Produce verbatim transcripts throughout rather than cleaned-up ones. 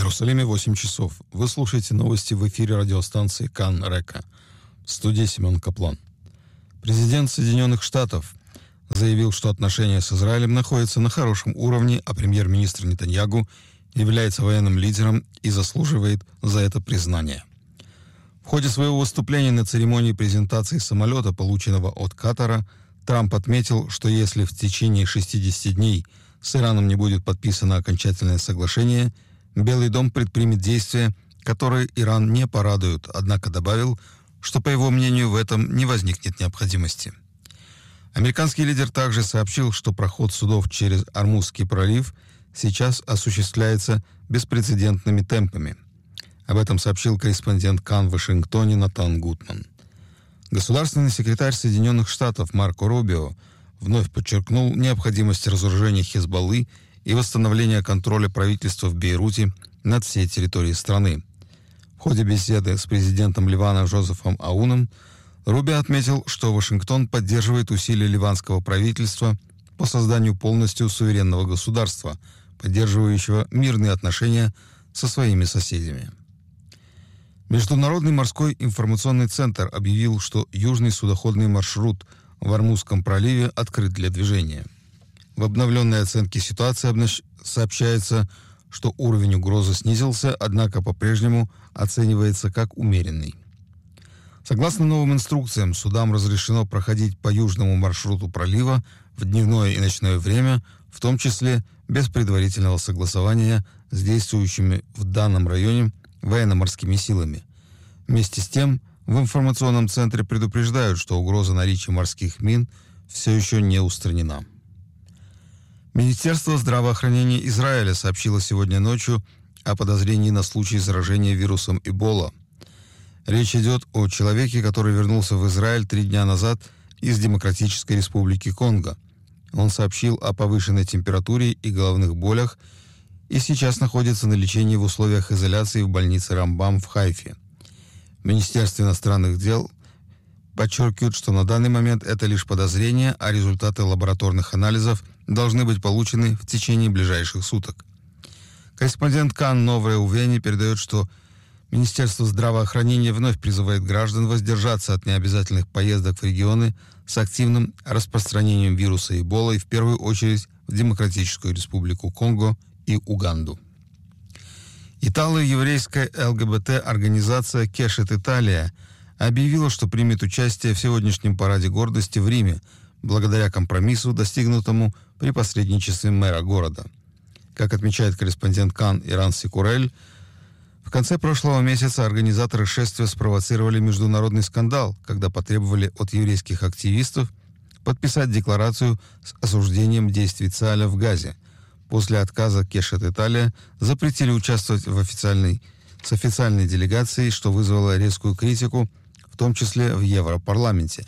Иерусалиме восемь часов. Вы слушаете новости в эфире радиостанции Кан Река. В студии Семен Каплан. Президент Соединенных Штатов заявил, что отношения с Израилем находятся на хорошем уровне, а премьер-министр Нетаньягу является военным лидером и заслуживает за это признания. В ходе своего выступления на церемонии презентации самолета, полученного от Катара, Трамп отметил, что если в течение шестидесяти дней с Ираном не будет подписано окончательное соглашение, Белый дом предпримет действия, которые Иран не порадуют, однако добавил, что, по его мнению, в этом не возникнет необходимости. Американский лидер также сообщил, что проход судов через Ормузский пролив сейчас осуществляется беспрецедентными темпами. Об этом сообщил корреспондент Кан в Вашингтоне Натан Гутман. Государственный секретарь Соединенных Штатов Марко Рубио вновь подчеркнул необходимость разоружения Хизбаллы и восстановления контроля правительства в Бейруте над всей территорией страны. В ходе беседы с президентом Ливана Жозефом Ауном Рубио отметил, что Вашингтон поддерживает усилия ливанского правительства по созданию полностью суверенного государства, поддерживающего мирные отношения со своими соседями. Международный морской информационный центр объявил, что южный судоходный маршрут в Ормузском проливе открыт для движения. В обновленной оценке ситуации сообщается, что уровень угрозы снизился, однако по-прежнему оценивается как умеренный. Согласно новым инструкциям, судам разрешено проходить по южному маршруту пролива в дневное и ночное время, в том числе без предварительного согласования с действующими в данном районе военно-морскими силами. Вместе с тем, в информационном центре предупреждают, что угроза наличия морских мин все еще не устранена. Министерство здравоохранения Израиля сообщило сегодня ночью о подозрении на случай заражения вирусом Эбола. Речь идет о человеке, который вернулся в Израиль три дня назад из Демократической Республики Конго. Он сообщил о повышенной температуре и головных болях и сейчас находится на лечении в условиях изоляции в больнице Рамбам в Хайфе. В Министерстве иностранных дел подчеркивают, что на данный момент это лишь подозрение, а результаты лабораторных анализов должны быть получены в течение ближайших суток. Корреспондент Кан Новое Увени передает, что Министерство здравоохранения вновь призывает граждан воздержаться от необязательных поездок в регионы с активным распространением вируса Эбола и в первую очередь в Демократическую Республику Конго и Уганду. Итало-еврейская ЛГБТ-организация «Кешет Италия» объявила, что примет участие в сегодняшнем параде гордости в Риме, благодаря компромиссу, достигнутому при посредничестве мэра города. Как отмечает корреспондент Кан Иран Секурель, в конце прошлого месяца организаторы шествия спровоцировали международный скандал, когда потребовали от еврейских активистов подписать декларацию с осуждением действий ЦАля в Газе. После отказа Кешет Италия запретили участвовать в официальной, с официальной делегацией, что вызвало резкую критику, в том числе в Европарламенте.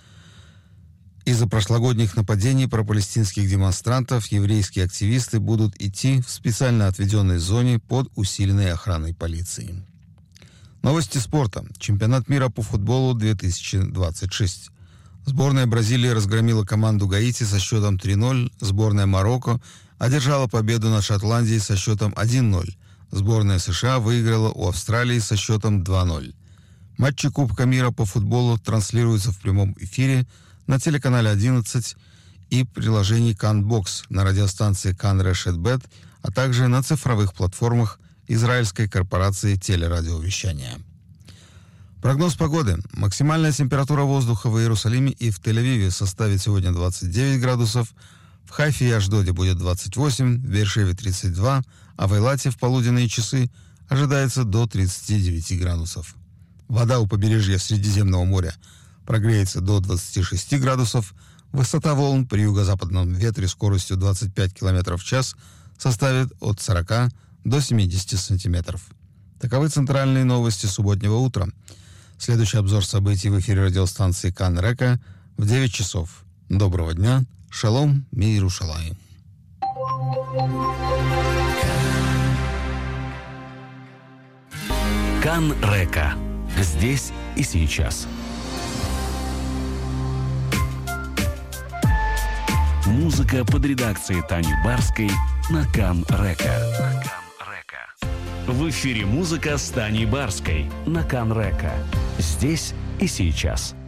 Из-за прошлогодних нападений пропалестинских демонстрантов еврейские активисты будут идти в специально отведенной зоне под усиленной охраной полиции. Новости спорта. Чемпионат мира по футболу две тысячи двадцать шесть. Сборная Бразилии разгромила команду Гаити со счетом три ноль. Сборная Марокко одержала победу над Шотландией со счетом один ноль. Сборная США выиграла у Австралии со счетом два ноль. Матчи Кубка мира по футболу транслируются в прямом эфире на телеканале одиннадцать и приложении Канбокс на радиостанции Кан Решет Бет, а также на цифровых платформах израильской корпорации телерадиовещания. Прогноз погоды. Максимальная температура воздуха в Иерусалиме и в Тель-Авиве составит сегодня двадцать девять градусов, в Хайфе и Ашдоде будет двадцать восемь, в Беэр-Шеве тридцать два, а в Эйлате в полуденные часы ожидается до тридцати девяти градусов. Вода у побережья Средиземного моря прогреется до двадцати шести градусов, высота волн при юго-западном ветре скоростью двадцать пять километров в час составит от сорока до семидесяти сантиметров. Таковы центральные новости субботнего утра. Следующий обзор событий в эфире радиостанции Кан Река в девять часов. Доброго дня. Шалом, мир Иерушалаим. Кан Река. Здесь и сейчас. Музыка под редакцией Тани Барской на Кан Река. В эфире музыка с Таней Барской на Канрека. Здесь и сейчас.